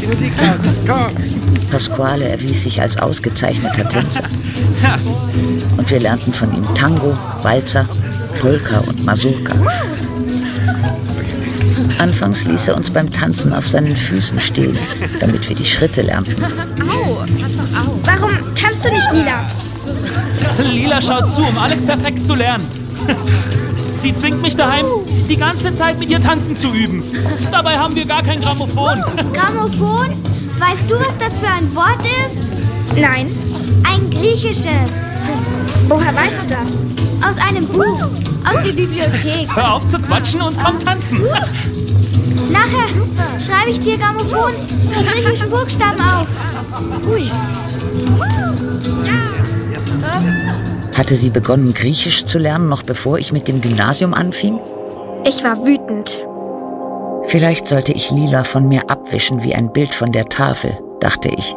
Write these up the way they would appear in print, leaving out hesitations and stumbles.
die Musik laut. Komm. Pasquale erwies sich als ausgezeichneter Tänzer. Und wir lernten von ihm Tango, Walzer, Polka und Mazurka. Anfangs ließ er uns beim Tanzen auf seinen Füßen stehen, damit wir die Schritte lernten. Au, pass doch auf. Warum tanzt du nicht, Lila? Lila schaut zu, um alles perfekt zu lernen. Sie zwingt mich daheim, die ganze Zeit mit ihr tanzen zu üben. Dabei haben wir gar kein Grammophon. Grammophon? Weißt du, was das für ein Wort ist? Nein. Ein griechisches. Woher weißt du das? Aus einem Buch. Aus der Bibliothek. Hör auf zu quatschen und komm tanzen. Nachher schreibe ich dir Grammophon die griechischen Buchstaben auf. Ui. Hatte sie begonnen, Griechisch zu lernen, noch bevor ich mit dem Gymnasium anfing? Ich war wütend. Vielleicht sollte ich Lila von mir abwischen wie ein Bild von der Tafel, dachte ich.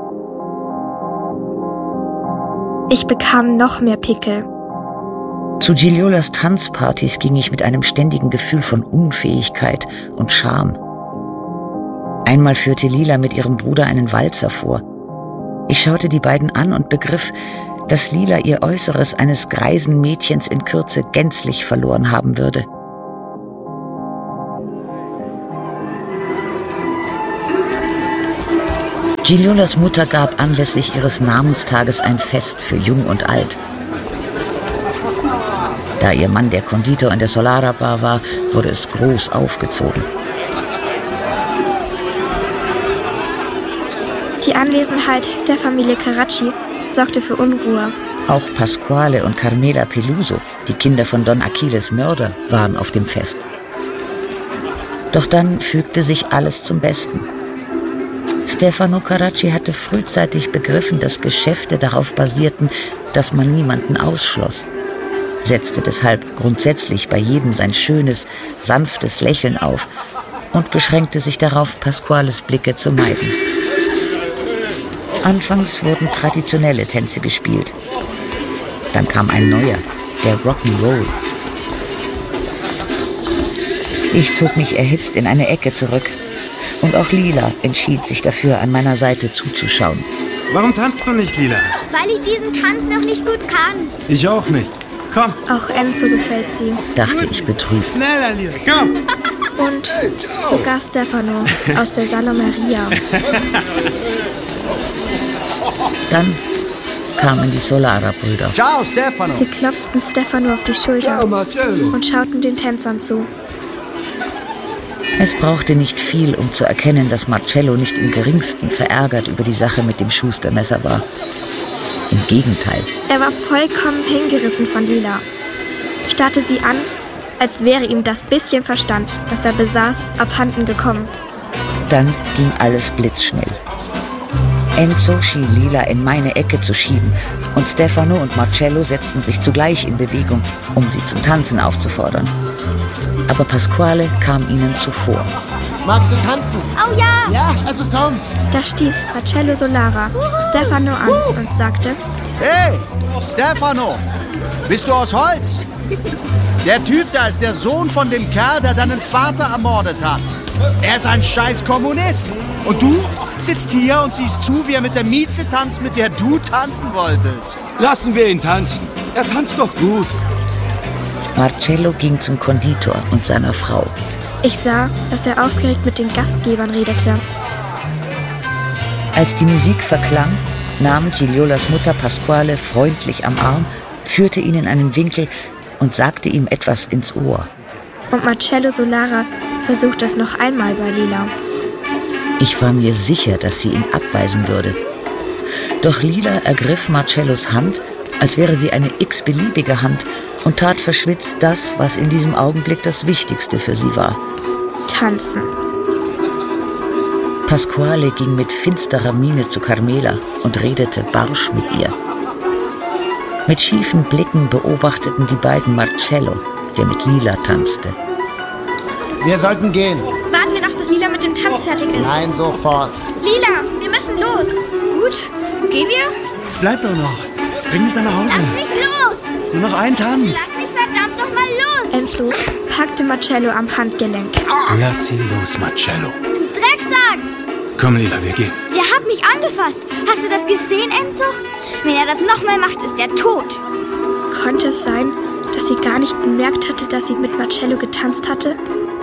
Ich bekam noch mehr Pickel. Zu Giliolas Tanzpartys ging ich mit einem ständigen Gefühl von Unfähigkeit und Scham. Einmal führte Lila mit ihrem Bruder einen Walzer vor. Ich schaute die beiden an und begriff, dass Lila ihr Äußeres eines greisen Mädchens in Kürze gänzlich verloren haben würde. Giliolas Mutter gab anlässlich ihres Namenstages ein Fest für Jung und Alt. Da ihr Mann der Konditor in der Solara Bar war, wurde es groß aufgezogen. Die Anwesenheit der Familie Carracci sorgte für Unruhe. Auch Pasquale und Carmela Peluso, die Kinder von Don Achilles Mörder, waren auf dem Fest. Doch dann fügte sich alles zum Besten. Stefano Carracci hatte frühzeitig begriffen, dass Geschäfte darauf basierten, dass man niemanden ausschloss, setzte deshalb grundsätzlich bei jedem sein schönes, sanftes Lächeln auf und beschränkte sich darauf, Pasquales Blicke zu meiden. Anfangs wurden traditionelle Tänze gespielt. Dann kam ein neuer, der Rock'n'Roll. Ich zog mich erhitzt in eine Ecke zurück. Und auch Lila entschied sich dafür, an meiner Seite zuzuschauen. Warum tanzt du nicht, Lila? Weil ich diesen Tanz noch nicht gut kann. Ich auch nicht. Komm. Auch Enzo gefällt sie. Dachte ich betrübt. Schneller, Lila, komm. Und sogar Stefano aus der Salomeria. Dann kamen die Solara-Brüder. Ciao, Stefano. Sie klopften Stefano auf die Schulter und schauten den Tänzern zu. Es brauchte nicht viel, um zu erkennen, dass Marcello nicht im geringsten verärgert über die Sache mit dem Schustermesser war. Im Gegenteil. Er war vollkommen hingerissen von Lila. Starrte sie an, als wäre ihm das bisschen Verstand, das er besaß, abhanden gekommen. Dann ging alles blitzschnell. Enzo schien Lila in meine Ecke zu schieben und Stefano und Marcello setzten sich zugleich in Bewegung, um sie zum Tanzen aufzufordern. Aber Pasquale kam ihnen zuvor. Magst du tanzen? Oh ja! Ja, also komm. Da stieß Marcello Solara Stefano an und sagte: Hey, Stefano, bist du aus Holz? Der Typ da ist der Sohn von dem Kerl, der deinen Vater ermordet hat. Er ist ein scheiß Kommunist. Und du sitzt hier und siehst zu, wie er mit der Mieze tanzt, mit der du tanzen wolltest. Lassen wir ihn tanzen. Er tanzt doch gut. Marcello ging zum Konditor und seiner Frau. Ich sah, dass er aufgeregt mit den Gastgebern redete. Als die Musik verklang, nahm Giliolas Mutter Pasquale freundlich am Arm, führte ihn in einen Winkel und sagte ihm etwas ins Ohr. Und Marcello Solara versuchte es noch einmal bei Lila. Ich war mir sicher, dass sie ihn abweisen würde. Doch Lila ergriff Marcellos Hand, als wäre sie eine x-beliebige Hand, und tat verschwitzt das, was in diesem Augenblick das Wichtigste für sie war. Tanzen. Pasquale ging mit finsterer Miene zu Carmela und redete barsch mit ihr. Mit schiefen Blicken beobachteten die beiden Marcello, der mit Lila tanzte. Wir sollten gehen. Warten wir noch, bis Lila mit dem Tanz fertig ist. Nein, sofort. Lila, wir müssen los. Gut, gehen wir? Bleib doch noch. Bring mich dann nach Hause. Lass mich los! Nur noch einen Tanz. Lass mich verdammt noch mal los! Enzo packte Marcello am Handgelenk. Lass ihn los, Marcello. Du Drecksack! Komm, Lila, wir gehen. Der hat mich angefasst. Hast du das gesehen, Enzo? Wenn er das nochmal macht, ist er tot. Konnte es sein, dass sie gar nicht bemerkt hatte, dass sie mit Marcello getanzt hatte?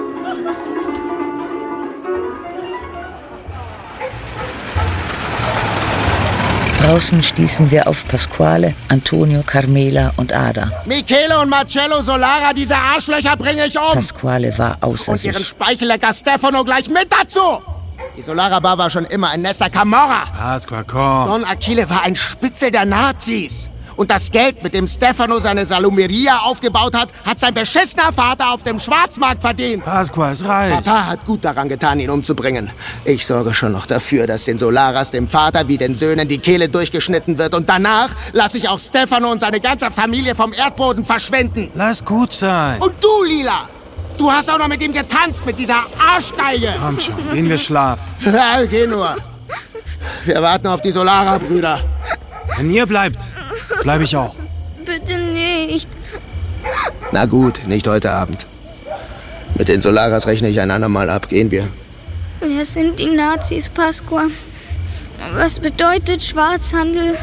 Draußen stießen wir auf Pasquale, Antonio, Carmela und Ada. Michele und Marcello Solara, diese Arschlöcher bringe ich um. Pasquale war außer Und ihren sich. Speichellecker Stefano gleich mit dazu. Die Solara-Bar war schon immer ein Nessa Camorra. Pasqua, komm. Don Achille war ein Spitzel der Nazis. Und das Geld, mit dem Stefano seine Salumeria aufgebaut hat, hat sein beschissener Vater auf dem Schwarzmarkt verdient. Pasqua, es reicht. Papa hat gut daran getan, ihn umzubringen. Ich sorge schon noch dafür, dass den Solaras, dem Vater wie den Söhnen, die Kehle durchgeschnitten wird. Und danach lasse ich auch Stefano und seine ganze Familie vom Erdboden verschwinden. Lass gut sein. Und du, Lila, du hast auch noch mit ihm getanzt, mit dieser Arschgeige. Komm schon, gehen wir schlafen. Ja, geh nur. Wir warten auf die Solara-Brüder. Wenn ihr bleibt, bleib ich auch. Bitte nicht. Na gut, nicht heute Abend. Mit den Solaras rechne ich ein andermal ab. Gehen wir. Wer sind die Nazis, Pasqua? Was bedeutet Schwarzhandel?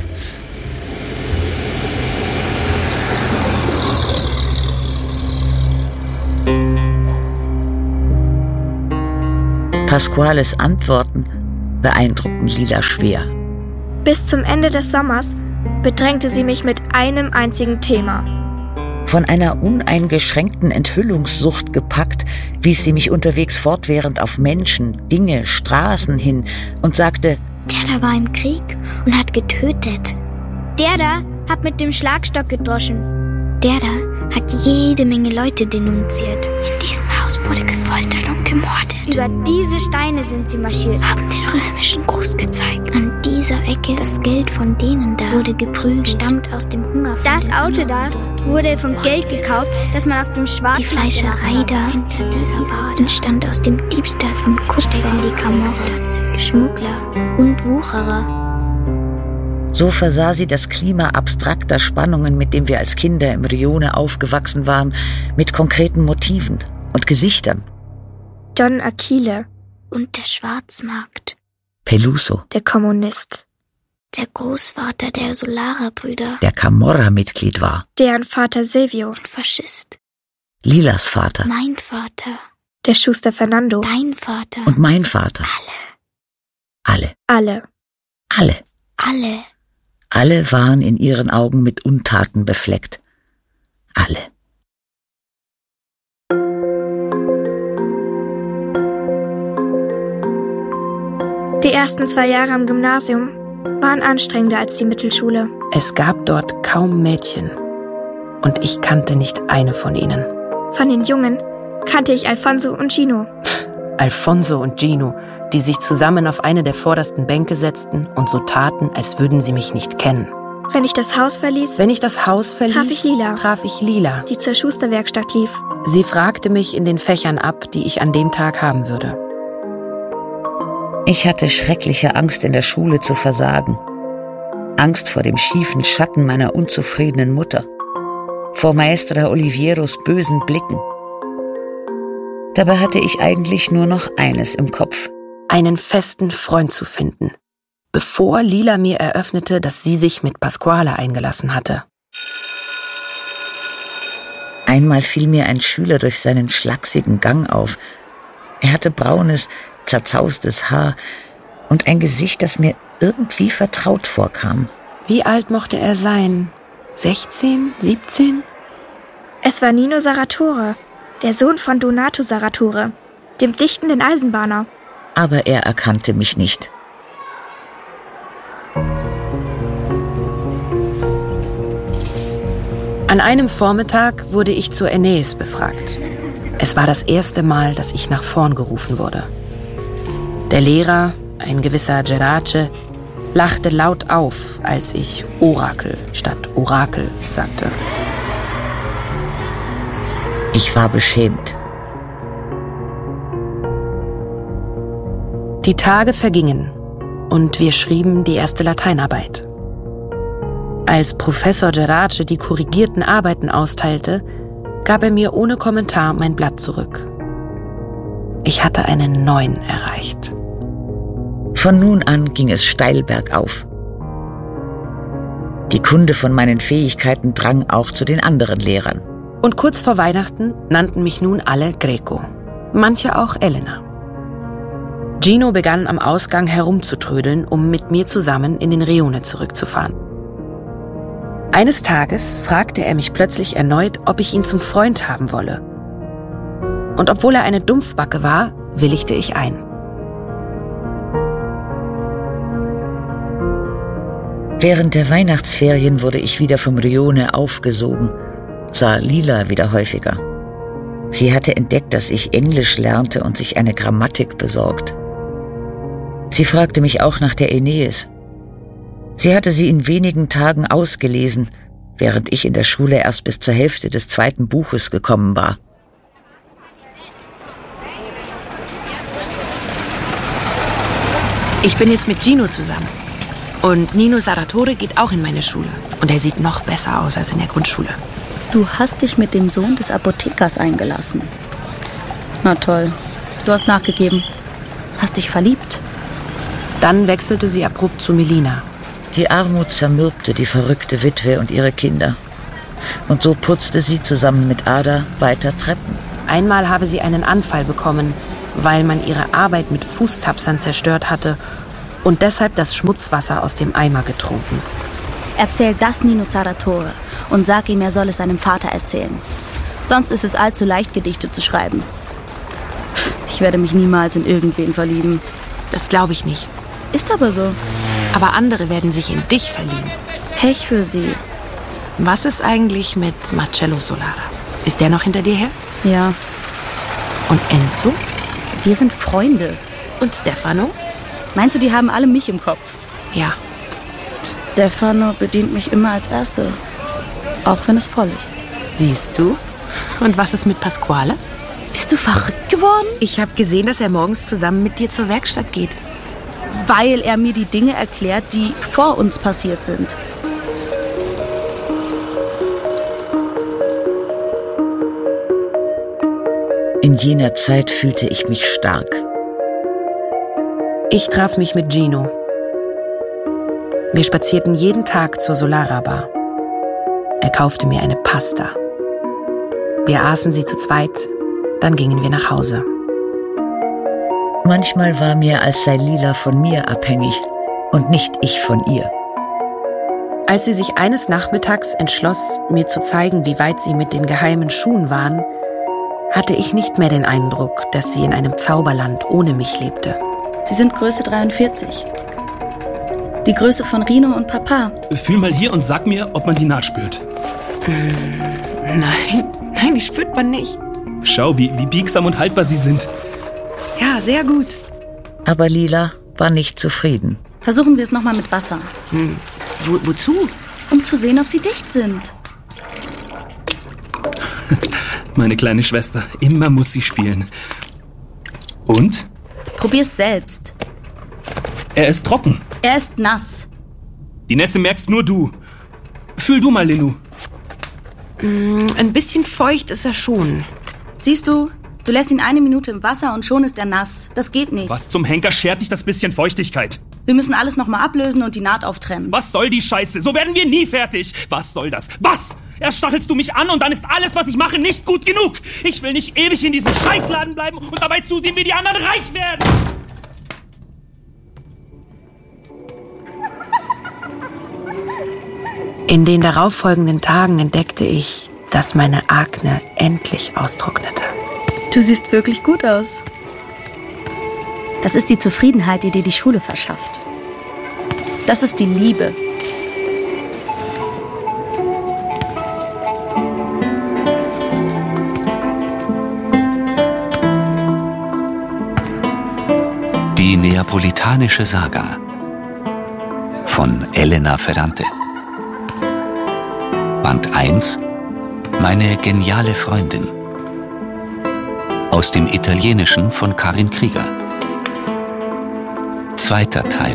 Pasquales Antworten beeindruckten Lila schwer. Bis zum Ende des Sommers bedrängte sie mich mit einem einzigen Thema. Von einer uneingeschränkten Enthüllungssucht gepackt, wies sie mich unterwegs fortwährend auf Menschen, Dinge, Straßen hin und sagte: Der da war im Krieg und hat getötet. Der da hat mit dem Schlagstock gedroschen. Der da hat jede Menge Leute denunziert. In diesem Haus wurde gefoltert und gemordet. Über diese Steine sind sie marschiert. Haben den römischen Gruß gezeigt. An dieser Ecke das Geld von denen da wurde geprügelt. Stammt aus dem Hunger. Das Auto da wurde vom Geld gekauft, das man auf dem Schwarzen... Die Fleischerei da hinter dieser Bar entstand aus dem Diebstahl von Kupfer. Die Camorra, Schmuggler und Wucherer. So versah sie das Klima abstrakter Spannungen, mit dem wir als Kinder im Rione aufgewachsen waren, mit konkreten Motiven und Gesichtern. Don Achille, Und der Schwarzmarkt. Peluso, der Kommunist, Der Großvater der Solara-Brüder. der Camorra-Mitglied war. deren Vater Silvio, Ein Faschist. Lilas Vater Mein Vater. der Schuster Fernando, Dein Vater. und mein Vater. Alle. alle. Alle. Alle. Alle waren in ihren Augen mit Untaten befleckt. Alle. Die ersten 2 Jahre am Gymnasium waren anstrengender als die Mittelschule. Es gab dort kaum Mädchen. Und ich kannte nicht eine von ihnen. Von den Jungen kannte ich Alfonso und Gino. Alfonso und Gino, die sich zusammen auf eine der vordersten Bänke setzten und so taten, als würden sie mich nicht kennen. Wenn ich das Haus verließ, Wenn ich das Haus verließ, Traf ich Lila. die die zur Schusterwerkstatt lief. Sie fragte mich in den Fächern ab, die ich an dem Tag haben würde. Ich hatte schreckliche Angst, in der Schule zu versagen. Angst vor dem schiefen Schatten meiner unzufriedenen Mutter. Vor Maestra Olivieros bösen Blicken. Dabei hatte ich eigentlich nur noch eines im Kopf. Einen festen Freund zu finden, bevor Lila mir eröffnete, dass sie sich mit Pasquale eingelassen hatte. Einmal fiel mir ein Schüler durch seinen schlachsigen Gang auf. Er hatte braunes, zerzaustes Haar und ein Gesicht, das mir irgendwie vertraut vorkam. Wie alt mochte er sein? 16? 17? Es war Nino Sarratore, der Sohn von Donato Sarratore, dem dichtenden Eisenbahner. Aber er erkannte mich nicht. An einem Vormittag wurde ich zur Aeneis befragt. Es war das erste Mal, dass ich nach vorn gerufen wurde. Der Lehrer, ein gewisser Gerace, lachte laut auf, als ich Orakel statt Orakel sagte. Ich war beschämt. Die Tage vergingen und wir schrieben die erste Lateinarbeit. Als Professor Gerace die korrigierten Arbeiten austeilte, gab er mir ohne Kommentar mein Blatt zurück. Ich hatte einen 9 erreicht. Von nun an ging es steil bergauf. Die Kunde von meinen Fähigkeiten drang auch zu den anderen Lehrern. Und kurz vor Weihnachten nannten mich nun alle Greco, manche auch Elena. Gino begann am Ausgang herumzutrödeln, um mit mir zusammen in den Rione zurückzufahren. Eines Tages fragte er mich plötzlich erneut, ob ich ihn zum Freund haben wolle. Und obwohl er eine Dumpfbacke war, willigte ich ein. Während der Weihnachtsferien wurde ich wieder vom Rione aufgesogen, sah Lila wieder häufiger. Sie hatte entdeckt, dass ich Englisch lernte und sich eine Grammatik besorgt. Sie fragte mich auch nach der Aeneis. Sie hatte sie in wenigen Tagen ausgelesen, während ich in der Schule erst bis zur Hälfte des 2. Buches gekommen war. Ich bin jetzt mit Gino zusammen. Und Nino Sarratore geht auch in meine Schule. Und er sieht noch besser aus als in der Grundschule. Du hast dich mit dem Sohn des Apothekers eingelassen. Na toll, du hast nachgegeben. Hast dich verliebt. Dann wechselte sie abrupt zu Melina. Die Armut zermürbte die verrückte Witwe und ihre Kinder. Und so putzte sie zusammen mit Ada weiter Treppen. Einmal habe sie einen Anfall bekommen, weil man ihre Arbeit mit Fußtapsern zerstört hatte und deshalb das Schmutzwasser aus dem Eimer getrunken. Erzähl das Nino Sarratore und sag ihm, er soll es seinem Vater erzählen. Sonst ist es allzu leicht, Gedichte zu schreiben. Ich werde mich niemals in irgendwen verlieben. Das glaube ich nicht. Ist aber so. Aber andere werden sich in dich verlieben. Pech für sie. Was ist eigentlich mit Marcello Solara? Ist der noch hinter dir her? Ja. Und Enzo? Wir sind Freunde. Und Stefano? Meinst du, die haben alle mich im Kopf? Ja. Stefano bedient mich immer als Erste. Auch wenn es voll ist. Siehst du? Und was ist mit Pasquale? Bist du verrückt geworden? Ich habe gesehen, dass er morgens zusammen mit dir zur Werkstatt geht. Weil er mir die Dinge erklärt, die vor uns passiert sind. In jener Zeit fühlte ich mich stark. Ich traf mich mit Gino. Wir spazierten jeden Tag zur Solara Bar. Er kaufte mir eine Pasta. Wir aßen sie zu zweit, dann gingen wir nach Hause. Manchmal war mir, als sei Lila von mir abhängig und nicht ich von ihr. Als sie sich eines Nachmittags entschloss, mir zu zeigen, wie weit sie mit den geheimen Schuhen waren, hatte ich nicht mehr den Eindruck, dass sie in einem Zauberland ohne mich lebte. Sie sind Größe 43. Die Größe von Rino und Papa. Fühl mal hier und sag mir, ob man die Naht spürt. Nein, die spürt man nicht. Schau, wie biegsam und haltbar sie sind. Ja, sehr gut. Aber Lila war nicht zufrieden. Versuchen wir es nochmal mit Wasser. Wozu? Um zu sehen, ob sie dicht sind. Meine kleine Schwester, immer muss sie spielen. Und? Probier's selbst. Er ist trocken. Er ist nass. Die Nässe merkst nur du. Fühl du mal, Linu. Ein bisschen feucht ist er schon. Siehst du, du lässt ihn 1 Minute im Wasser und schon ist er nass. Das geht nicht. Was zum Henker schert dich das bisschen Feuchtigkeit? Wir müssen alles nochmal ablösen und die Naht auftrennen. Was soll die Scheiße? So werden wir nie fertig. Was soll das? Was? Erst stachelst du mich an und dann ist alles, was ich mache, nicht gut genug. Ich will nicht ewig in diesem Scheißladen bleiben und dabei zusehen, wie die anderen reich werden. In den darauffolgenden Tagen entdeckte ich, dass meine Akne endlich austrocknete. Du siehst wirklich gut aus. Das ist die Zufriedenheit, die dir die Schule verschafft. Das ist die Liebe. Die Neapolitanische Saga von Elena Ferrante. Band 1 – Meine geniale Freundin. Aus dem Italienischen von Karin Krieger. 2. Teil.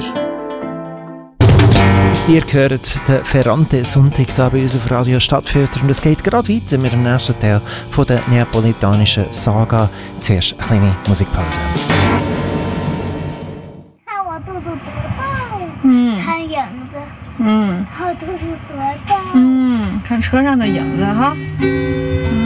Ihr hört den Ferrante-Sonntag hier bei uns auf Radio Stadtfilter und es geht gerade weiter mit dem nächsten Teil von der Neapolitanischen Saga. Zuerst eine kleine Musikpause. 多大呀？看影子。 看车上的影子哈。